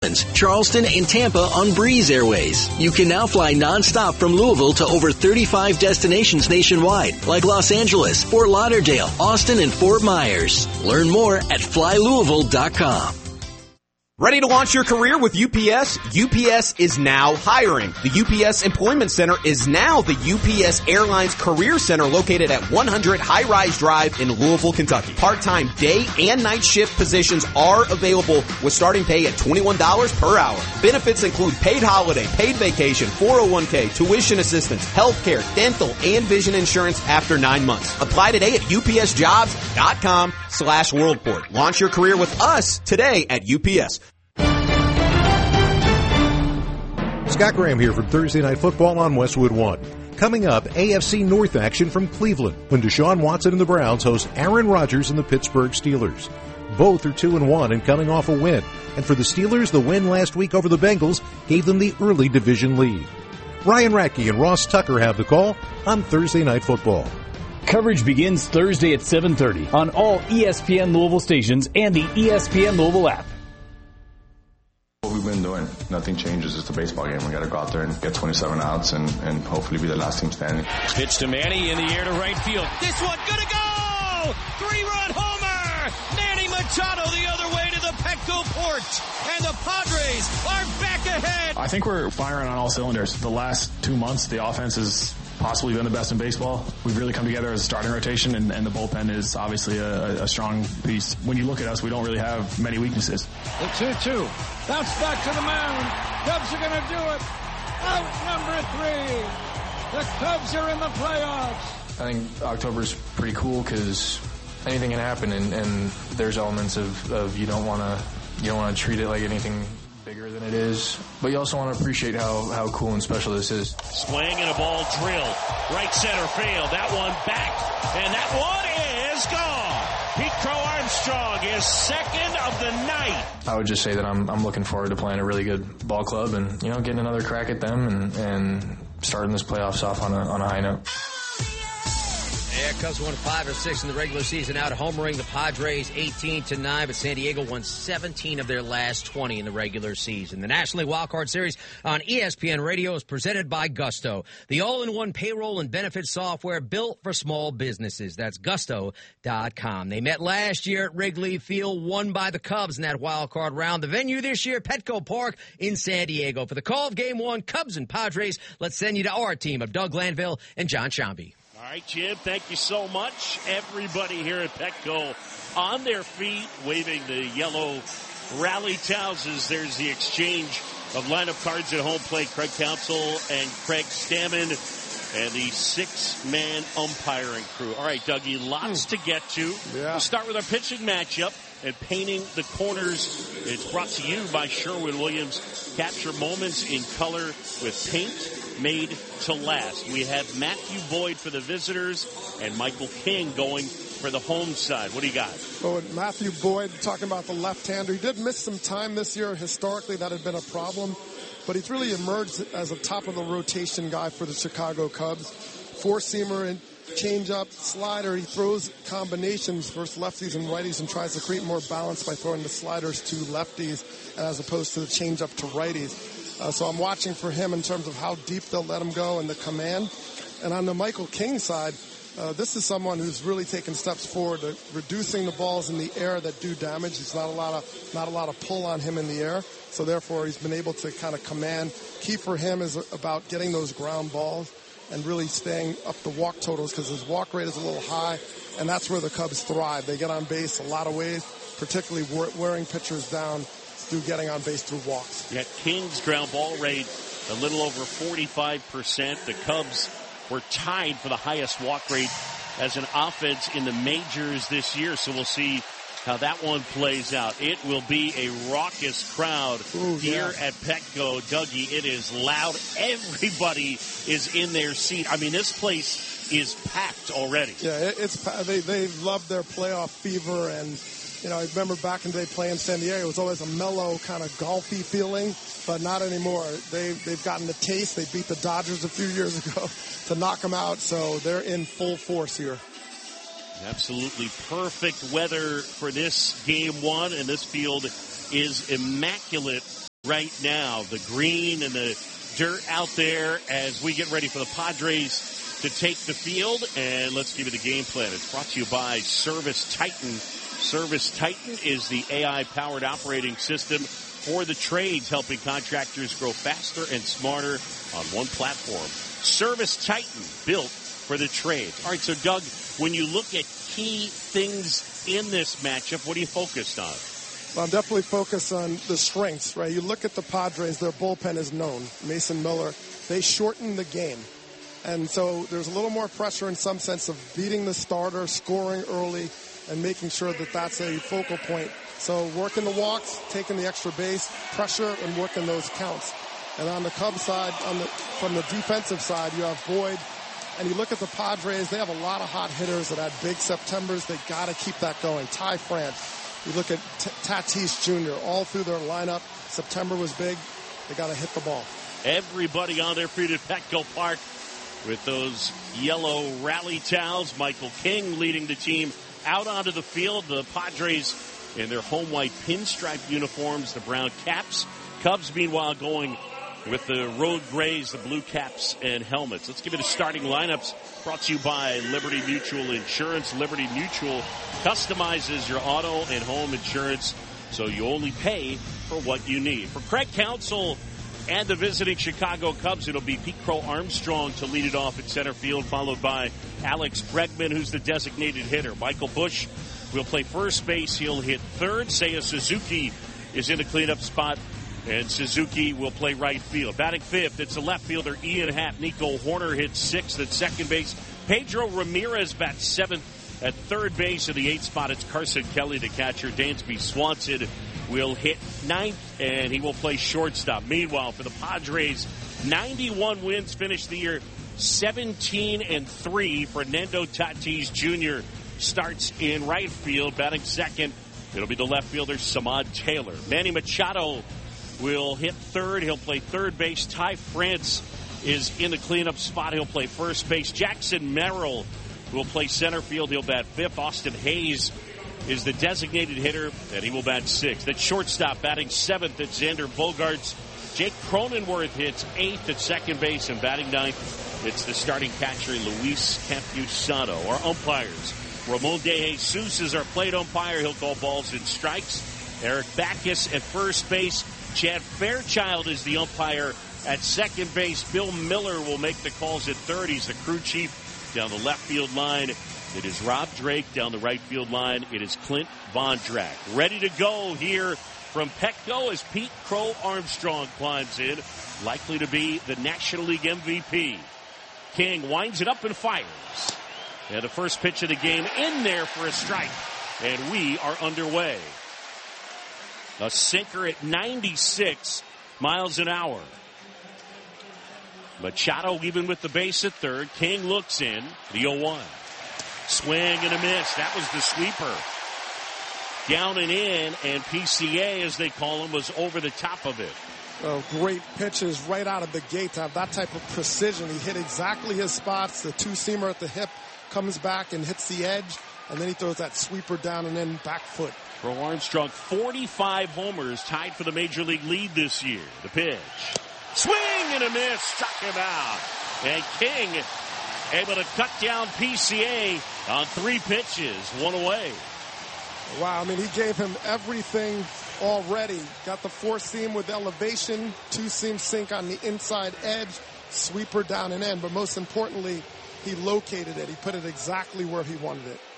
Charleston, and Tampa on Breeze Airways. You can now fly nonstop from Louisville to over 35 destinations nationwide, like Los Angeles, Fort Lauderdale, Austin, and Fort Myers. Learn more at flylouisville.com. Ready to launch your career with UPS? UPS is now hiring. The UPS Employment Center is now the UPS Airlines Career Center located at 100 High Rise Drive in Louisville, Kentucky. Part-time day and night shift positions are available with starting pay at $21 per hour. Benefits include paid holiday, paid vacation, 401k, tuition assistance, healthcare, dental, and vision insurance after 9 months. Apply today at upsjobs.com/worldport. Launch your career with us today at UPS. Scott Graham here from Thursday Night Football on Westwood One. Coming up, AFC North action from Cleveland when Deshaun Watson and the Browns host Aaron Rodgers and the Pittsburgh Steelers. Both are 2-1 and coming off a win. And for the Steelers, the win last week over the Bengals gave them the early division lead. Ryan Radke and Ross Tucker have the call on Thursday Night Football. Coverage begins Thursday at 7:30 on all ESPN Louisville stations and the ESPN Louisville app. What we've been doing, nothing changes. It's a baseball game. We got to go out there and get 27 outs and hopefully be the last team standing. Pitch to Manny in the air to right field. This one gonna go! 3-run homer! Manny Machado the other way to the Petco porch. And the Padres are back ahead. I think we're firing on all cylinders. The last 2 months, the offense has possibly been the best in baseball. We've really come together as a starting rotation, and the bullpen is obviously a strong piece. When you look at us, we don't really have many weaknesses. The 2-2. Bounce back to the mound. Cubs are going to do it. Out number 3. The Cubs are in the playoffs. I think October's pretty cool because anything can happen, and there's elements of you don't want to treat it like anything bigger than it is, but you also want to appreciate how cool and special this is. Swing and a ball drill. Right center field. That one back. And that one is gone. Pete Crow Armstrong is second of the night. I would just say that I'm looking forward to playing a really good ball club and, getting another crack at them and starting this playoffs off on a high note. Yeah, Cubs won 5 or 6 in the regular season out, homering the Padres 18-9, but San Diego won 17 of their last 20 in the regular season. The National League Wildcard Series on ESPN Radio is presented by Gusto, the all-in-one payroll and benefits software built for small businesses. That's Gusto.com. They met last year at Wrigley Field, won by the Cubs in that wildcard round. The venue this year, Petco Park in San Diego. For the call of Game 1, Cubs and Padres, let's send you to our team of Doug Glanville and John Shambi. All right, Jim, thank you so much. Everybody here at Petco on their feet, waving the yellow rally towels as there's the exchange of lineup cards at home plate. Craig Counsell and Craig Stammen and the 6-man umpiring crew. All right, Dougie, lots to get to. Yeah. We'll start with our pitching matchup and painting the corners. It's brought to you by Sherwin-Williams. Capture moments in color with paint made to last. We have Matthew Boyd for the visitors and Michael King going for the home side. What do you got? Oh, Matthew Boyd, talking about the left-hander. He did miss some time this year. Historically, that had been a problem. But he's really emerged as a top-of-the-rotation guy for the Chicago Cubs. Four-seamer and change-up, slider. He throws combinations versus lefties and righties and tries to create more balance by throwing the sliders to lefties as opposed to the change-up to righties. So I'm watching for him in terms of how deep they'll let him go and the command. And on the Michael King side, this is someone who's really taken steps forward to reducing the balls in the air that do damage. There's not a lot of pull on him in the air. So therefore, he's been able to kind of command. Key for him is about getting those ground balls and really staying up the walk totals because his walk rate is a little high, and that's where the Cubs thrive. They get on base a lot of ways, particularly wearing pitchers down through getting on base through walks. Yet King's ground ball rate a little over 45%. The Cubs were tied for the highest walk rate as an offense in the majors this year, so we'll see how that one plays out. It will be a raucous crowd here at Petco. Dougie, it is loud. Everybody is in their seat. I mean, this place is packed already. Yeah, they love their playoff fever, and I remember back in the day playing San Diego, it was always a mellow kind of golfy feeling, but not anymore. They've gotten the taste. They beat the Dodgers a few years ago to knock them out, so they're in full force here. Absolutely perfect weather for this game one, and this field is immaculate right now. The green and the dirt out there as we get ready for the Padres to take the field. And let's give you the game plan. It's brought to you by Service Titan. Service Titan is the AI-powered operating system for the trades, helping contractors grow faster and smarter on one platform. Service Titan, built for the trades. All right, so Doug, when you look at key things in this matchup, what are you focused on? Well, I'm definitely focused on the strengths, right? You look at the Padres, their bullpen is known. Mason Miller, they shorten the game. And so there's a little more pressure in some sense of beating the starter, scoring early, and making sure that that's a focal point. So working the walks, taking the extra base, pressure, and working those counts. And on the Cubs side, from the defensive side, you have Boyd. And you look at the Padres, they have a lot of hot hitters that had big Septembers. They got to keep that going. Ty France. You look at Tatis Jr. all through their lineup. September was big. They got to hit the ball. Everybody on their feet at Petco Park with those yellow rally towels. Michael King leading the team out onto the field. The Padres in their home white pinstripe uniforms, the brown caps. Cubs, meanwhile, going with the road grays, the blue caps and helmets. Let's give you the starting lineups, brought to you by Liberty Mutual Insurance. Liberty Mutual customizes your auto and home insurance so you only pay for what you need. For Craig Counsell and the visiting Chicago Cubs, it'll be Pete Crow Armstrong to lead it off at center field, followed by Alex Bregman, who's the designated hitter. Michael Busch will play first base. He'll hit third. Seiya Suzuki is in the cleanup spot, and Suzuki will play right field. Batting fifth, it's the left fielder Ian Happ. Nico Horner hits sixth at second base. Pedro Ramirez bats seventh at third base. In the eighth spot, it's Carson Kelly, the catcher. Dansby Swanson will hit ninth, and he will play shortstop. Meanwhile, for the Padres, 91 wins, finished the year 17-3. Fernando Tatis Jr. starts in right field. Batting second, it'll be the left fielder Samad Taylor. Manny Machado will hit third. He'll play third base. Ty France is in the cleanup spot. He'll play first base. Jackson Merrill will play center field. He'll bat fifth. Austin Hayes is the designated hitter, and he will bat sixth. At shortstop, batting seventh, at Xander Bogaerts. Jake Cronenworth hits eighth at second base, and batting ninth, it's the starting catcher, Luis Campusano. Our umpires, Ramon De Jesus is our plate umpire. He'll call balls and strikes. Eric Backus at first base. Chad Fairchild is the umpire at second base. Bill Miller will make the calls at third. He's the crew chief down the left field line. It is Rob Drake down the right field line. It is Clint Vondrak. Ready to go here from Petco as Pete Crow Armstrong climbs in, likely to be the National League MVP. King winds it up and fires. And the first pitch of the game in there for a strike. And we are underway. A sinker at 96 miles an hour. Machado even with the base at third. King looks in. The 0-1. Swing and a miss. That was the sweeper. Down and in, and PCA, as they call him, was over the top of it. Oh, great pitches right out of the gate to have that type of precision. He hit exactly his spots. The two-seamer at the hip comes back and hits the edge, and then he throws that sweeper down and in back foot. Crow Armstrong, 45 homers, tied for the Major League lead this year. The pitch. Swing and a miss. Struck him out. And King able to cut down PCA on 3 pitches. 1 away. Wow, I mean, he gave him everything already. Got the 4-seam with elevation, 2-seam sink on the inside edge, sweeper down and in. But most importantly, he located it. He put it exactly where he wanted it.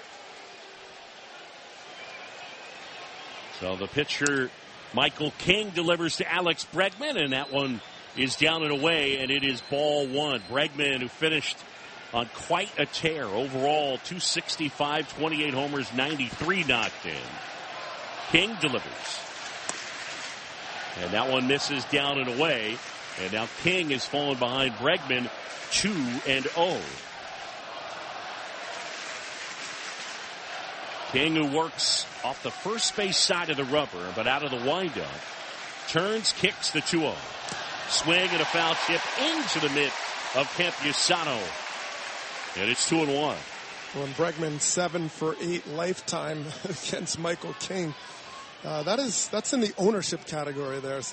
So the pitcher, Michael King, delivers to Alex Bregman, and that one is down and away, and it is ball 1. Bregman, who finished on quite a tear. Overall, 265, 28 homers, 93 knocked in. King delivers. And that one misses down and away. And now King is fallen behind Bregman 2-0. King, who works off the first base side of the rubber, but out of the windup, turns, kicks the 2-0. Swing and a foul tip into the mitt of Campusano. And it's 2-1. Well, Bregman 7 for 8 lifetime against Michael King. That's in the ownership category there. So